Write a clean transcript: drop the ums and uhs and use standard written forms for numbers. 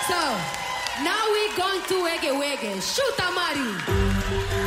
So, now we're going to Wege Wege. Shoot, Amari.